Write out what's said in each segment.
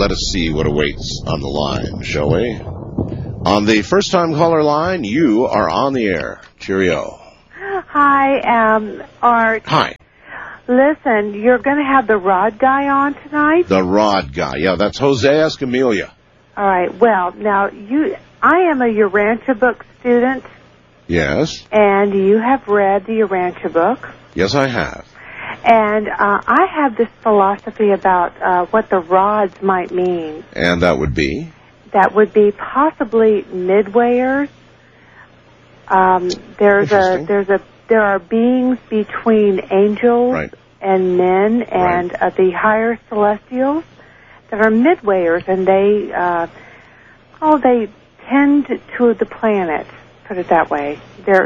let us see what awaits on the line, shall we? On the first-time caller line, you are on the air. Cheerio. Hi, Art. Hi. Listen, you're going to have the Rod guy on tonight? The Rod guy. Yeah, that's Jose Escamilla. All right. Well, now, I am a Urantia book student. Yes. And you have read the Urantia book. Yes, I have. And I have this philosophy about what the rods might mean. And that would be? That would be possibly midwayers. There are beings between angels and men and the higher celestials that are midwayers, and they tend to the planet. Put it that way.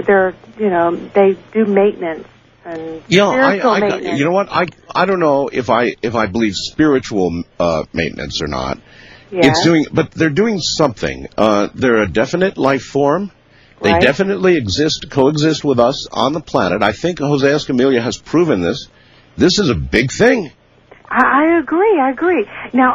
They do maintenance and spiritual maintenance. You know what? I don't know if I believe spiritual maintenance or not. Yes. But they're doing something. They're a definite life form. They definitely coexist with us on the planet. I think Jose Escamilla has proven this. This is a big thing. I agree. Now,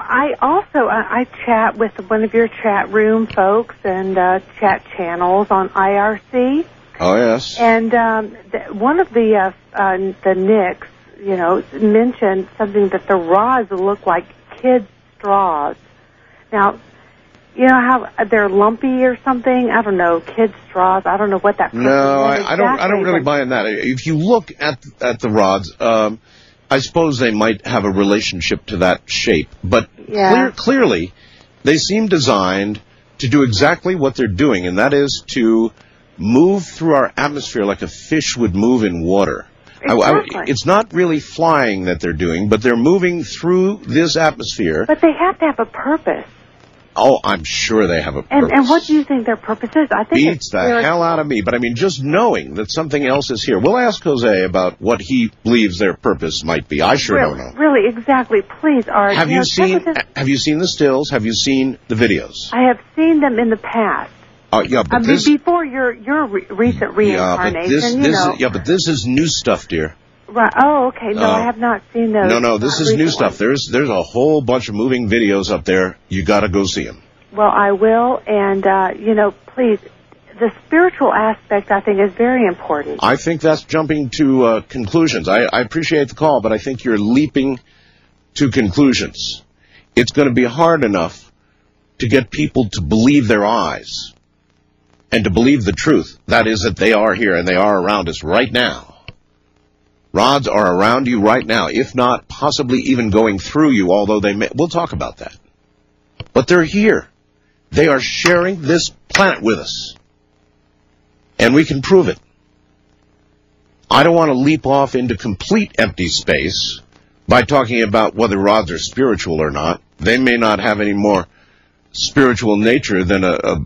I chat with one of your chat room folks and chat channels on IRC. Oh, yes. And one of the Nicks, mentioned something that the rods look like kids' straws. Now, you know how they're lumpy or something? I don't know, kids' straws. I don't know what that. No, I don't really buy in that. If you look at the rods, I suppose they might have a relationship to that shape, but clearly they seem designed to do exactly what they're doing, and that is to move through our atmosphere like a fish would move in water. Exactly. It's not really flying that they're doing, but they're moving through this atmosphere. But they have to have a purpose. Oh, I'm sure they have a purpose. And what do you think their purpose is? I think beats the hell out of me. But I mean, just knowing that something else is here. We'll ask Jose about what he believes their purpose might be. I sure don't know. Really, exactly. Please, Art. Have you seen the stills? Have you seen the videos? I have seen them in the past. But before your recent reincarnation. But this is new stuff, dear. Right. Oh, okay. No, I have not seen those. No, this is new stuff. There's a whole bunch of moving videos up there. You got to go see them. Well, I will, and please, the spiritual aspect I think is very important. I think that's jumping to conclusions. I appreciate the call, but I think you're leaping to conclusions. It's going to be hard enough to get people to believe their eyes and to believe the truth. That is that they are here and they are around us right now. Rods are around you right now, if not possibly even going through you, although they may. We'll talk about that. But they're here. They are sharing this planet with us. And we can prove it. I don't want to leap off into complete empty space by talking about whether rods are spiritual or not. They may not have any more spiritual nature than a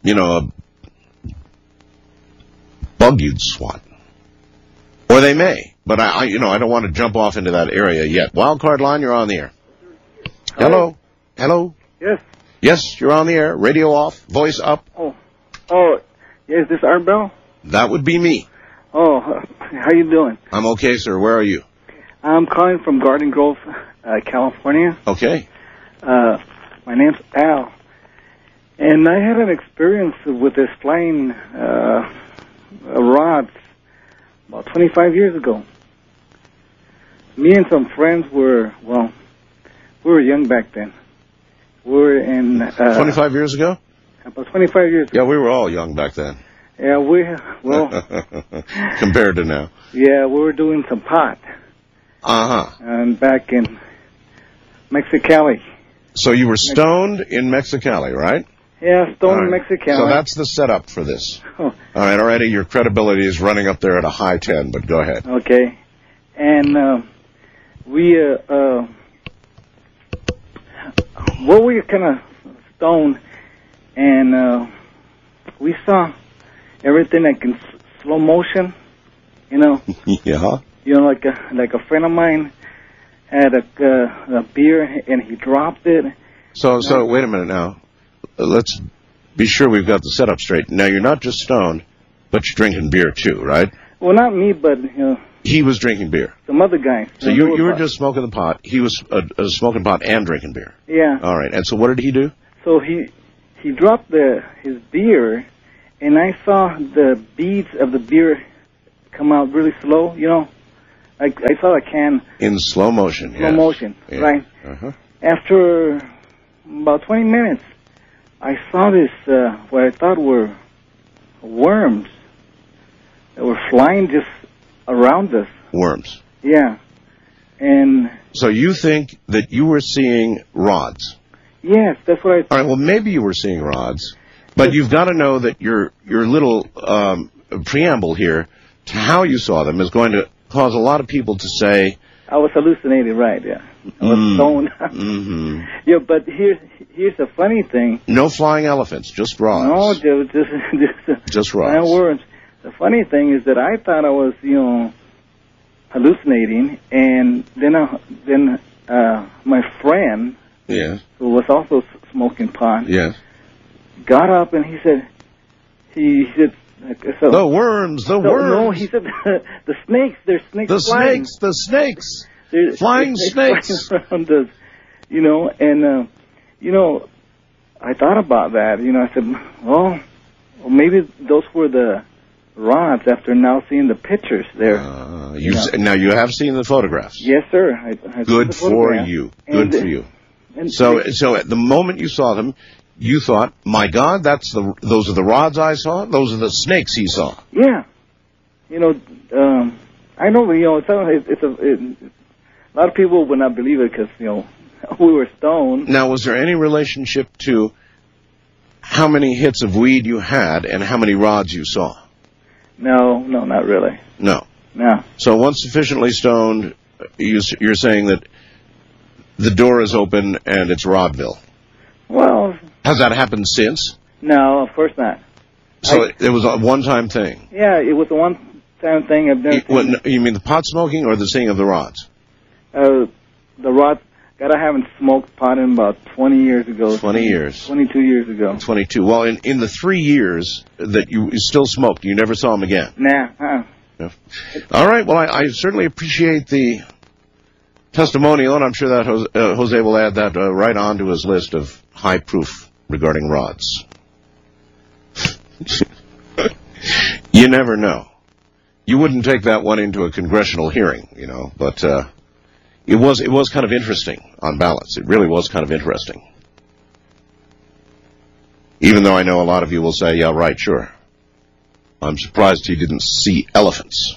bug you'd swat. Or they may. But I don't want to jump off into that area yet. Wildcard line, you're on the air. Hello? Yes. Yes, you're on the air. Radio off, voice up. Oh, is this Art Bell? That would be me. Oh, how you doing? I'm okay, sir. Where are you? I'm calling from Garden Grove, California. Okay. My name's Al. And I had an experience with this flying rods about 25 years ago. Me and some friends we were young back then. We were in... 25 years ago? About 25 years ago. Yeah, we were all young back then. Yeah, compared to now. Yeah, we were doing some pot. Uh-huh. And back in Mexicali. So you were stoned in Mexicali, right? Yeah, stoned in Mexicali. So that's the setup for this. Oh. All right, already your credibility is running up there at a high 10, but go ahead. Okay. And we were kind of stoned, and we saw everything like in slow motion, Yeah. Like a friend of mine had a beer, and he dropped it. So wait a minute now. Let's be sure we've got the setup straight. Now, you're not just stoned, but you're drinking beer too, right? Well, not me, but He was drinking beer. Some other guy. So you were just smoking the pot. He was smoking pot and drinking beer. Yeah. All right. And so what did he do? So he dropped his beer, and I saw the beads of the beer come out really slow. You know, I saw a can in slow motion. Slow motion, yeah. Right? Uh-huh. After about 20 minutes, I saw this what I thought were worms that were flying just around us. Worms. Yeah. And so you think that you were seeing rods? Yes, that's what I thought. All right, well, maybe you were seeing rods, but you've got to know that your little preamble here to how you saw them is going to cause a lot of people to say... I was hallucinating, right, yeah. I was stoned. Mm-hmm. Yeah, but here's the funny thing. No flying elephants, just rods. No, just rods. No words. The funny thing is that I thought I was, hallucinating, and then my friend, yes, who was also smoking pot, yes, got up and he said, so, the worms. No, he said the snakes. There's snakes. The snakes. There's flying snakes around us, and I thought about that. I said, well, maybe those were the rods after now seeing the pictures there. Now you have seen the photographs. Yes, sir. I Good for you. Good for you. So at the moment you saw them, you thought, my God, those are the rods I saw. Those are the snakes he saw. Yeah. I know. A lot of people would not believe it because we were stoned. Now, was there any relationship to how many hits of weed you had and how many rods you saw? No, not really. No. So once sufficiently stoned, you're saying that the door is open and it's Rodville. Well, has that happened since? No, of course not. So it was a one-time thing. Yeah, it was a one-time thing. I've never. You mean the pot smoking or the seeing of the rods? The rods. God, I haven't smoked pot in about 20 years ago. 20 years. 22 years ago. 22. Well, in the 3 years that you still smoked, you never saw him again? Nah. No. All right. Well, I certainly appreciate the testimonial, and I'm sure that Jose will add that right on to his list of high proof regarding rods. You never know. You wouldn't take that one into a congressional hearing, but it was kind of interesting on balance. It really was kind of interesting. Even though I know a lot of you will say, yeah, right, sure. I'm surprised he didn't see elephants.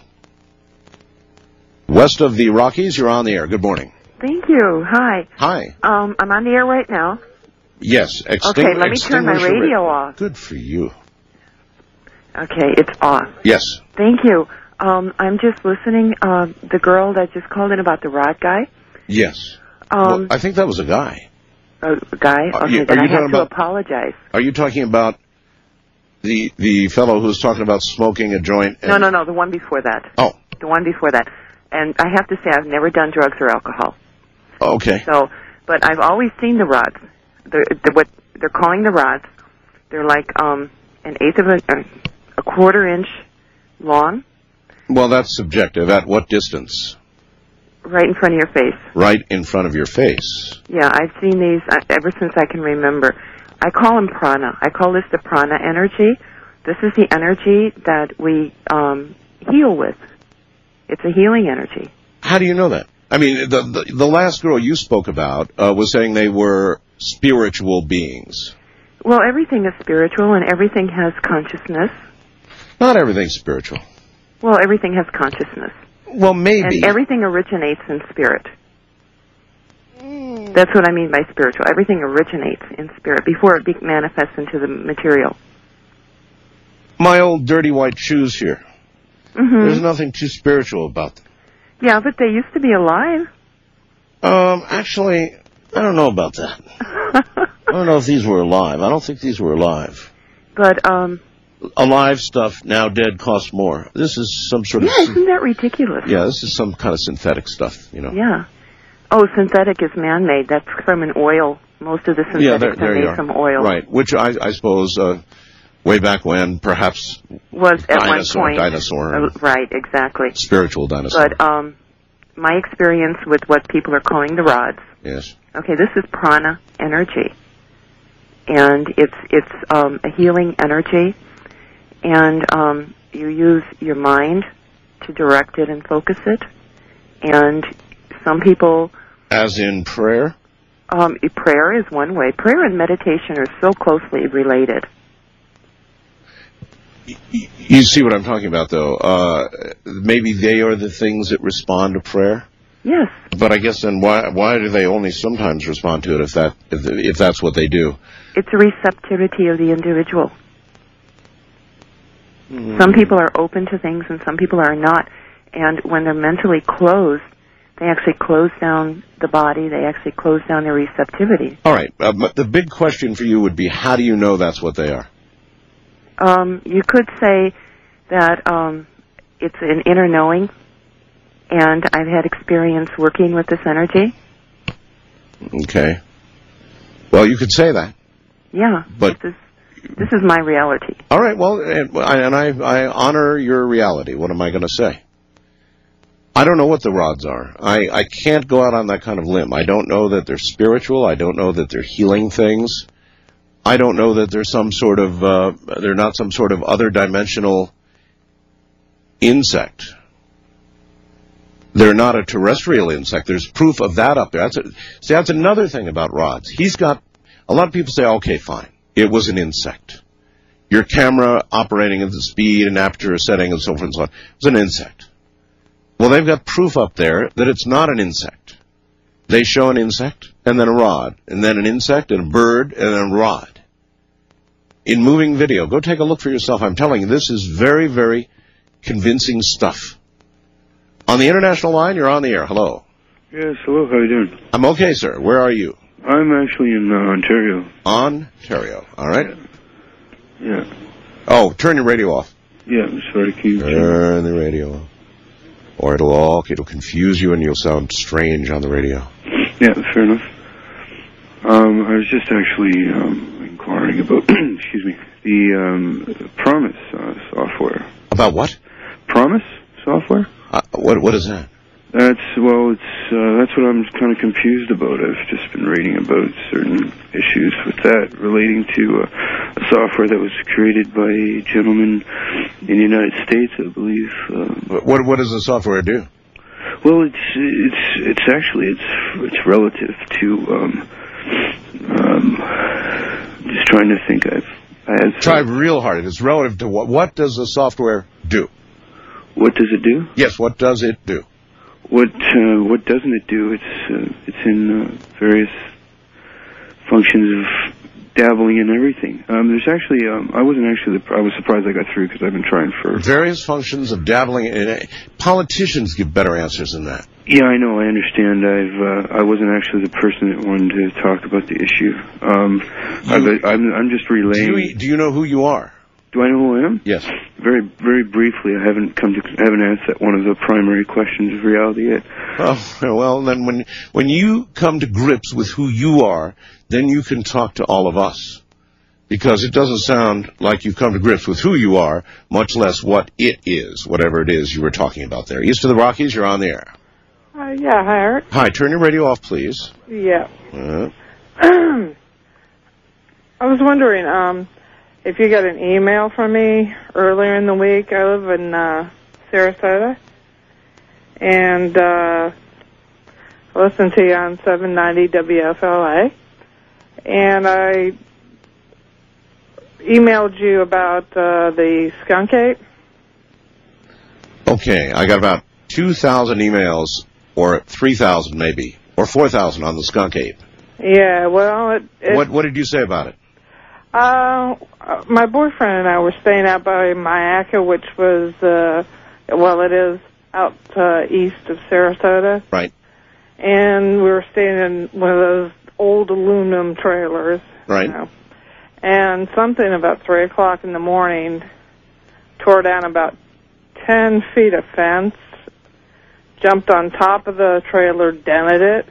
West of the Rockies, you're on the air. Good morning. Thank you. Hi. Hi. I'm on the air right now. Yes. Okay, let me turn my radio off. Good for you. Okay, it's off. Yes. Thank you. I'm just listening. The girl that just called in about the rod guy. Yes. Well, I think that was a guy. A guy? Okay, then I have to apologize. Are you talking about the fellow who was talking about smoking a joint? No, the one before that. Oh. The one before that. And I have to say, I've never done drugs or alcohol. Okay. But I've always seen the rods. What they're calling the rods. They're like an eighth of a quarter inch long. Well, that's subjective. At what distance? Right in front of your face. Right in front of your face. Yeah, I've seen these ever since I can remember. I call them prana. I call this the prana energy. This is the energy that we heal with. It's a healing energy. How do you know that? I mean, the last girl you spoke about was saying they were spiritual beings. Well, everything is spiritual and everything has consciousness. Not everything's spiritual. Well, everything has consciousness. Well, maybe. And everything originates in spirit. That's what I mean by spiritual. Everything originates in spirit before it manifests into the material. My old dirty white shoes here. Mm-hmm. There's nothing too spiritual about them. Yeah, but they used to be alive. Actually, I don't know about that. I don't know if these were alive. I don't think these were alive. But, alive stuff, now dead, costs more. This is some sort of... Yeah, isn't that ridiculous? Yeah, this is some kind of synthetic stuff, Yeah. Oh, synthetic is man-made. That's from an oil. Most of the synthetics are made from oil. Right, which I suppose Way back when, perhaps Was at one point. Dinosaur. Right, exactly. Spiritual dinosaur. But my experience with what people are calling the rods. Yes. Okay, this is prana energy, and it's a healing energy, and you use your mind to direct it and focus it, and some people. As in prayer? Prayer is one way. Prayer and meditation are so closely related. You see what I'm talking about, though. Maybe they are the things that respond to prayer? Yes. But I guess then why do they only sometimes respond to it if that's what they do? It's a receptivity of the individual. Some people are open to things and some people are not. And when they're mentally closed, they actually close down the body. They actually close down their receptivity. All right. But the big question for you would be, how do you know that's what they are? You could say that it's an inner knowing, and I've had experience working with this energy. Okay. Well, you could say that. Yeah, but this is my reality. All right. Well, and I honor your reality. What am I going to say? I don't know what the rods are. I can't go out on that kind of limb. I don't know that they're spiritual. I don't know that they're healing things. I don't know that they're they're not some sort of other dimensional insect. They're not a terrestrial insect. There's proof of that up there. That's another thing about rods. A lot of people say, okay, fine. It was an insect. Your camera operating at the speed and aperture setting and so forth and so on. It was an insect. Well, they've got proof up there that it's not an insect. They show an insect and then a rod, and then an insect and a bird and then a rod. In moving video, go take a look for yourself. I'm telling you, this is very, very convincing stuff. On the international line, you're on the air. Hello. Yes, hello. How are you doing? I'm okay, sir. Where are you? I'm actually in Ontario. Ontario. All right. Yeah. Oh, turn your radio off. Yeah, sorry. Can you turn the radio off? Or it'll confuse you and you'll sound strange on the radio. Yeah, fair enough. I was just actually inquiring about, excuse me, the Promise software. About what? Promise software? What is that? That's what I'm kind of confused about. I've just been reading about certain issues with that relating to a software that was created by a gentleman in the United States, I believe. What does the software do? Well, it's actually relative to just trying to think. Try real hard. It's relative to what? What does the software do? What does it do? Yes. What does it do? What doesn't it do? It's in various functions of dabbling in everything. There's actually I was surprised I got through because I've been trying for various functions of dabbling in. Politicians give better answers than that. Yeah, I know. I understand. I wasn't actually the person that wanted to talk about the issue. I'm just relaying. Do you know who you are? Do I know who I am? Yes. Very, very briefly. I haven't answered one of the primary questions of reality yet. Oh, well, then when you come to grips with who you are, then you can talk to all of us. Because it doesn't sound like you've come to grips with who you are, much less what it is, whatever it is you were talking about there. East of the Rockies, you're on the air. Yeah, hi, Art. Hi, turn your radio off, please. Yeah. I was wondering, if you got an email from me earlier in the week. I live in Sarasota, and I listen to you on 790 WFLA, and I emailed you about the skunk ape. Okay, I got about 2,000 emails, or 3,000 maybe, or 4,000 on the skunk ape. Yeah, well, What did you say about it? My boyfriend and I were staying out by Mayaca, which was, it is out east of Sarasota. Right. And we were staying in one of those old aluminum trailers. Right. You know. And something about 3 o'clock in the morning tore down about 10 feet of fence, jumped on top of the trailer, dented it,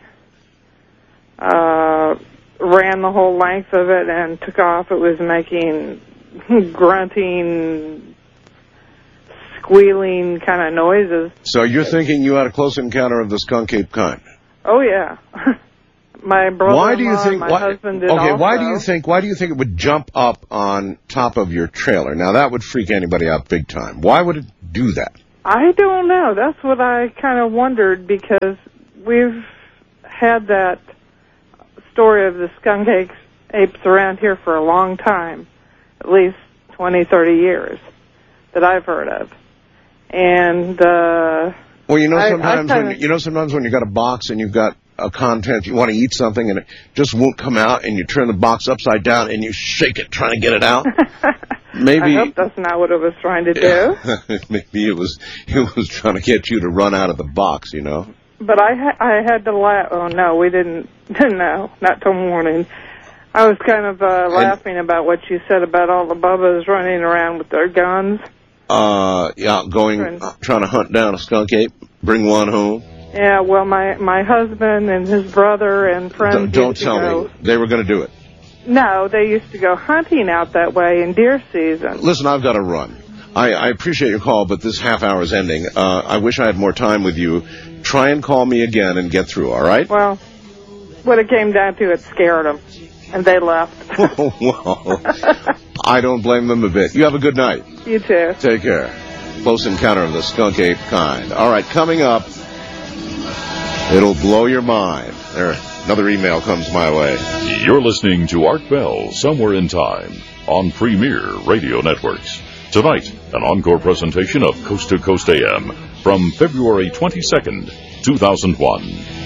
ran the whole length of it and took off. It was making grunting, squealing kind of noises. So you're thinking you had a close encounter of the skunk ape kind? Oh yeah. My brother-in-law and my husband did also. Why do you think it would jump up on top of your trailer? Now that would freak anybody out big time. Why would it do that? I don't know. That's what I kind of wondered, because we've had that story of the skunk apes around here for a long time, at least 20, 30 years that I've heard of. And well, sometimes when you got a box and you've got a content, you want to eat something and it just won't come out, and you turn the box upside down and you shake it trying to get it out. Maybe I hope that's not what it was trying to do. Maybe it was trying to get you to run out of the box, you know. But I had to laugh. Oh no, we didn't know, not till morning. I was kind of laughing about what you said about all the bubbas running around with their guns. Trying to hunt down a skunk ape, bring one home. Yeah, well, my husband and his brother and friends. Don't tell me they were going to do it. No, they used to go hunting out that way in deer season. Listen, I've got to run. I appreciate your call, but this half hour is ending. I wish I had more time with you. Try and call me again and get through, all right? Well, what it came down to, it scared them, and they left. Well, I don't blame them a bit. You have a good night. You too. Take care. Close encounter of the skunk ape kind. All right, coming up, it'll blow your mind. There, another email comes my way. You're listening to Art Bell, Somewhere in Time, on Premier Radio Networks. Tonight, an encore presentation of Coast to Coast AM from February 22nd, 2001.